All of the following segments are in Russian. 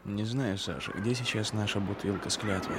Не знаю, Саша, где сейчас наша бутылка с клятвой?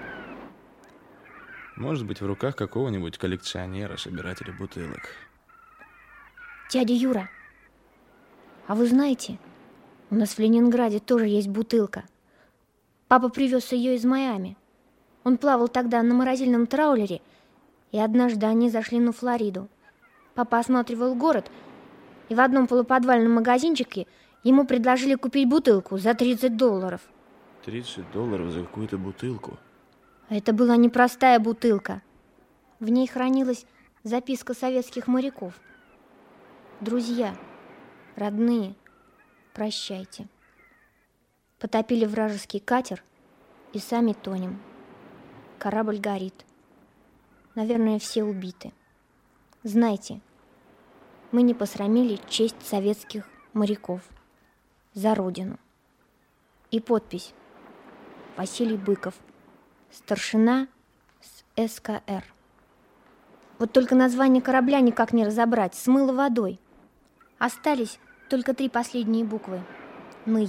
Может быть, в руках какого-нибудь коллекционера, собирателя бутылок. Дядя Юра, а вы знаете, у нас в Ленинграде тоже есть бутылка. Папа привез ее из Майами. Он плавал тогда на морозильном траулере, и однажды они зашли на Флориду. Папа осматривал город, и в одном полуподвальном магазинчике ему предложили купить бутылку за $30. $30 за какую-то бутылку? Это была непростая бутылка. В ней хранилась записка советских моряков. Друзья, родные, прощайте. Потопили вражеский катер и сами тонем. Корабль горит. Наверное, все убиты. Знайте, мы не посрамили честь советских моряков. За Родину. И подпись: Василий Быков, старшина с СКР. Вот только название корабля никак не разобрать, смыло водой. Остались только 3 последние буквы. Ный.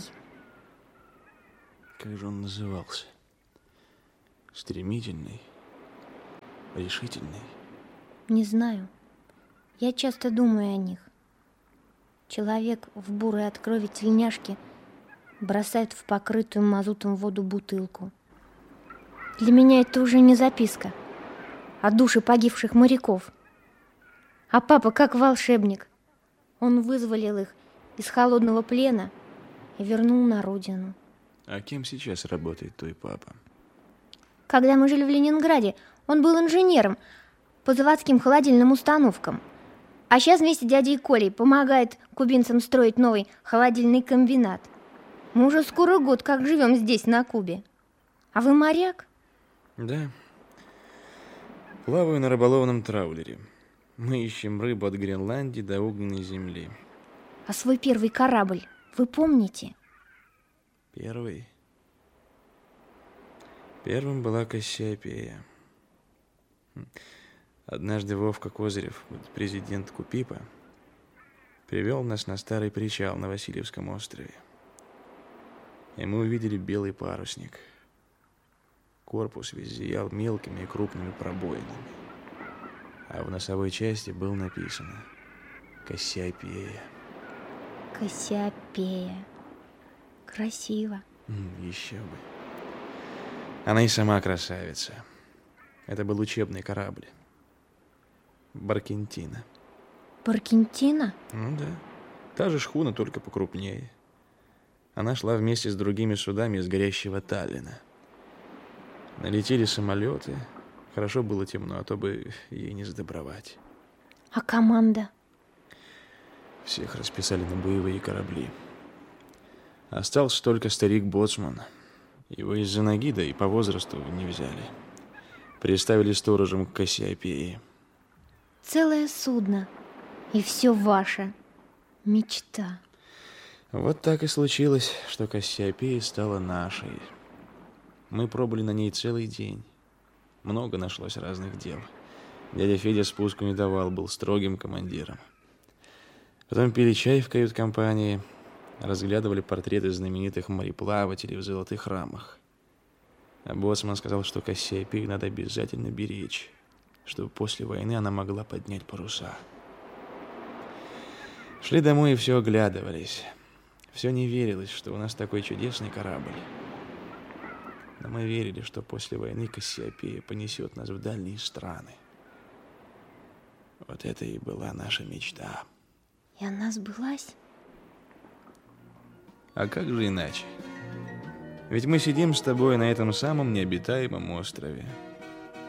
Как же он назывался? Стремительный? Решительный? Не знаю. Я часто думаю о них. Человек в бурой от крови тельняшке бросает в покрытую мазутом воду бутылку. Для меня это уже не записка, а души погибших моряков. А папа как волшебник. Он вызволил их из холодного плена и вернул на родину. А кем сейчас работает твой папа? Когда мы жили в Ленинграде, он был инженером по заводским холодильным установкам. А сейчас вместе с дядей Колей помогает кубинцам строить новый холодильный комбинат. Мы уже скоро год как живем здесь, на Кубе. А вы моряк? Да. Плаваю на рыболовном траулере. Мы ищем рыбу от Гренландии до огненной земли. А свой первый корабль вы помните? Первый? Первым была Кассиопея. Однажды Вовка Козырев, президент Купипа, привел нас на старый причал на Васильевском острове. И мы увидели белый парусник. Корпус весь зиял мелкими и крупными пробоинами. А в носовой части было написано «Кассиопея». Кассиопея. Красиво. Еще бы. Она и сама красавица. Это был учебный корабль. Баркентина. Баркентина? Ну да. Та же шхуна, только покрупнее. Она шла вместе с другими судами из горящего Таллина. Налетели самолеты. Хорошо было темно, а то бы ей не сдобровать. А команда? Всех расписали на боевые корабли. Остался только старик-боцман. Его из-за ноги, да и по возрасту не взяли. Приставили сторожем к Кассиопее. Целое судно. И все ваше. Мечта. Вот так и случилось, что Кассиопея стала нашей. Мы пробыли на ней целый день. Много нашлось разных дел. Дядя Федя спуску не давал, был строгим командиром. Потом пили чай в кают-компании, разглядывали портреты знаменитых мореплавателей в золотых рамах. А боцман сказал, что Кассиопею надо обязательно беречь, чтобы после войны она могла поднять паруса. Шли домой и все оглядывались. Все не верилось, что у нас такой чудесный корабль. Но мы верили, что после войны Кассиопея понесет нас в дальние страны. Вот это и была наша мечта. И она сбылась? А как же иначе? Ведь мы сидим с тобой на этом самом необитаемом острове.